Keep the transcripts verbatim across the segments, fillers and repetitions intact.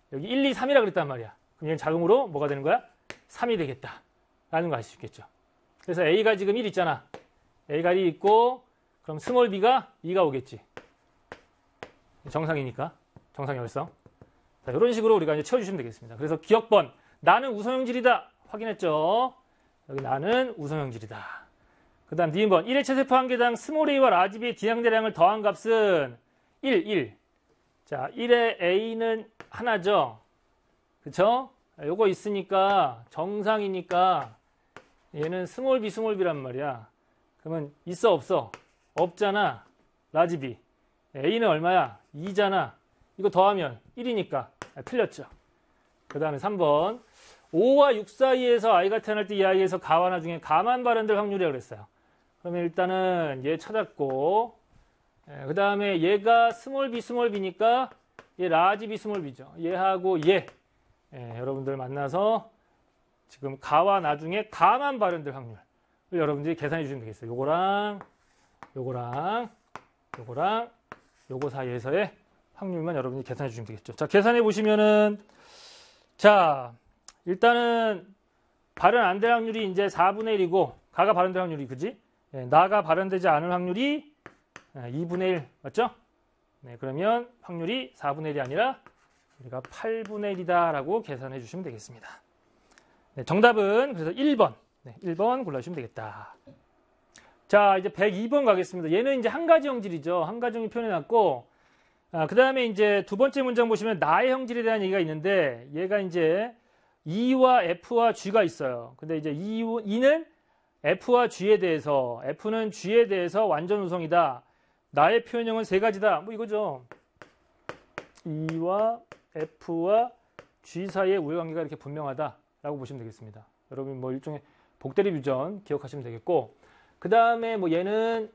여기 일, 이, 삼이라 그랬단 말이야. 그럼 얘는 자동으로 뭐가 되는 거야? 삼이 되겠다. 라는 거 알 수 있겠죠. 그래서 A가 지금 일 있잖아. A가 일 있고, 그럼 스몰 b가 이가 오겠지. 정상이니까. 정상열성. 자, 이런 식으로 우리가 이제 채워주시면 되겠습니다. 그래서 기억번. 나는 우성형질이다. 확인했죠? 여기 나는 우성형질이다. 그 다음 니은번. 일의 최세포 한 개당 스몰 a와 라지 b의 D항대량을 더한 값은 일, 일. 자, 일의 A는 하나죠. 그쵸? 요거 있으니까 정상이니까 얘는 스몰 b, 스몰 b란 말이야. 그러면 있어, 없어? 없잖아. 라지 b. A는 얼마야? 이잖아. 이거 더하면 일이니까. 아, 틀렸죠. 그 다음에 삼 번. 오와 육 사이에서 i가 태어날 때 이 아이에서 가와 나 중에 가만 발현될 확률이라고 그랬어요. 그러면 일단은 얘 찾았고, 예, 그 다음에 얘가 스몰 b, 스몰 b니까 얘 라지 b, 스몰 b죠. 얘하고 얘. 예, 여러분들 만나서 지금 가와 나 중에 가만 발현될 확률을 여러분들이 계산해 주시면 되겠어요. 요거랑, 요거랑, 요거랑, 요거 사이에서의 확률만 여러분이 계산해 주시면 되겠죠. 자, 계산해 보시면은, 자, 일단은 발현 안 될 확률이 이제 사분의 일이고, 가가 발현될 확률이, 그지? 예, 나가 발현되지 않을 확률이 이분의 일, 맞죠? 네, 그러면 확률이 사분의 일이 아니라 우리가 팔분의 일이다라고 계산해 주시면 되겠습니다. 네, 정답은 그래서 일 번. 네, 일 번 골라주시면 되겠다. 자, 이제 백이 번 가겠습니다. 얘는 이제 한 가지 형질이죠. 한 가지 형질 표현해놨고, 아, 그 다음에 이제 두 번째 문장 보시면 나의 형질에 대한 얘기가 있는데, 얘가 이제 E와 F와 G가 있어요. 근데 이제 E, E는 F와 G에 대해서, F는 G에 대해서 완전 우성이다. 나의 표현형은 세 가지다. 뭐 이거죠. E와 F와 G 사이의 우열관계가 이렇게 분명하다라고 보시면 되겠습니다. 여러분 뭐 일종의 복대립 유전 기억하시면 되겠고, 그 다음에 뭐 얘는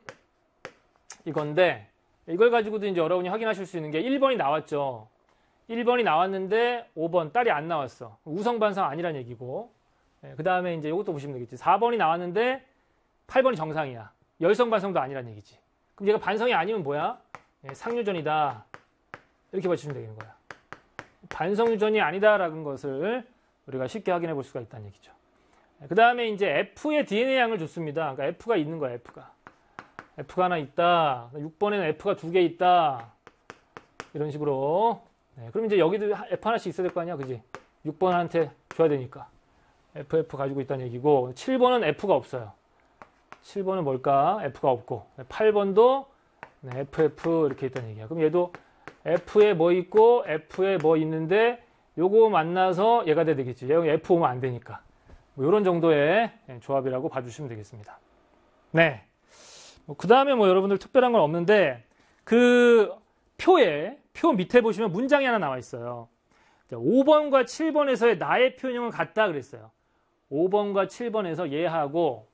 이건데, 이걸 가지고도 이제 여러분이 확인하실 수 있는 게 일 번이 나왔죠. 일 번이 나왔는데 오 번 딸이 안 나왔어. 우성반성 아니란 얘기고. 그 다음에 이제 이것도 보시면 되겠지. 사 번이 나왔는데 팔 번이 정상이야. 열성반성도 아니란 얘기지. 그럼 얘가 반성이 아니면 뭐야? 상유전이다. 이렇게 봐주시면 되는 거야. 반성유전이 아니다라는 것을 우리가 쉽게 확인해 볼 수가 있다는 얘기죠. 그 다음에 이제 F의 디엔에이 양을 줬습니다. 그러니까 F가 있는 거야, F가. F가 하나 있다. 육 번에는 F가 두 개 있다. 이런 식으로. 네, 그럼 이제 여기도 F 하나씩 있어야 될 거 아니야, 그지? 육 번한테 줘야 되니까. 에프 에프 가지고 있다는 얘기고, 칠 번은 F가 없어요. 칠 번은 뭘까? F가 없고. 팔 번도 네, 에프 에프 이렇게 있다는 얘기야. 그럼 얘도 F에 뭐 있고, F에 뭐 있는데, 요거 만나서 얘가 돼야 되겠지. 얘 F 오면 안 되니까. 뭐 이런 정도의 조합이라고 봐주시면 되겠습니다. 네. 뭐 그 다음에 뭐 여러분들 특별한 건 없는데, 그 표에, 표 밑에 보시면 문장이 하나 나와 있어요. 오 번과 칠 번에서의 나의 표현형은 같다 그랬어요. 오 번과 칠 번에서 얘하고,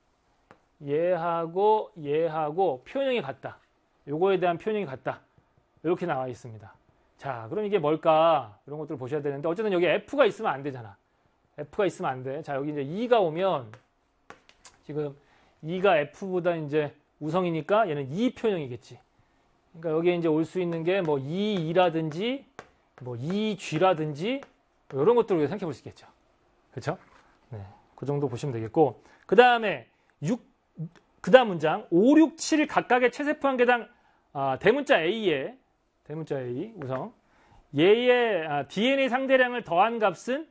얘하고, 얘하고 표현형이 같다. 요거에 대한 표현형이 같다. 이렇게 나와 있습니다. 자, 그럼 이게 뭘까? 이런 것들을 보셔야 되는데, 어쨌든 여기 F가 있으면 안 되잖아. F가 있으면 안 돼. 자, 여기 이제 E가 오면, 지금 E가 F보다 이제 우성이니까 얘는 E 표현형이겠지. 그러니까 여기에 이제 올 수 있는 게 뭐 이 이라든지, 뭐 이 지라든지, 뭐 이런 것들을 생각해 볼 수 있겠죠. 그렇죠? 네. 그 정도 보시면 되겠고. 그 다음에 육, 그 다음 문장, 오, 육, 칠 각각의 최세포 한 개당 아, 대문자 A에, 대문자 A, 우성. 얘의 아, 디엔에이 상대량을 더한 값은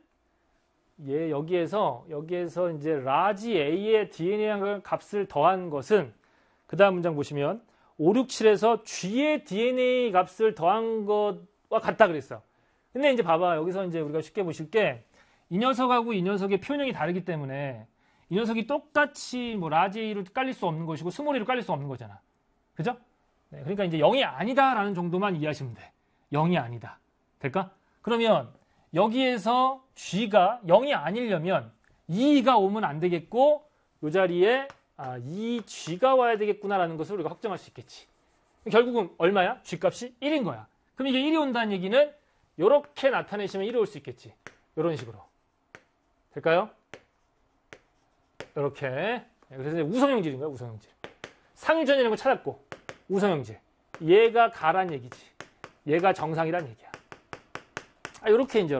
얘 여기에서, 여기에서 이제 라지 A의 디엔에이 값을 더한 것은 그 다음 문장 보시면 오, 육, 칠에서 G의 디엔에이 값을 더한 것과 같다 그랬어. 근데 이제 봐봐. 여기서 이제 우리가 쉽게 보실 게 이 녀석하고 이 녀석의 표현형이 다르기 때문에 이 녀석이 똑같이 뭐 라지 A로 깔릴 수 없는 것이고 스몰 A로 깔릴 수 없는 거잖아. 그죠? 네, 그러니까 이제 영이 아니다라는 정도만 이해하시면 돼. 영이 아니다. 될까? 그러면 여기에서 G가 영이 아니려면 이가 오면 안 되겠고 이 자리에 아, 이 G가 와야 되겠구나라는 것을 우리가 확정할 수 있겠지. 결국은 얼마야? G값이 일인 거야. 그럼 이게 일이 온다는 얘기는 이렇게 나타내시면 일이 올 수 있겠지. 이런 식으로. 될까요? 이렇게. 그래서 이제 우성형질인 거야, 우성형질. 상유전이라는 걸 찾았고, 우성형질. 얘가 가란 얘기지. 얘가 정상이란 얘기야. 아, 이렇게 이제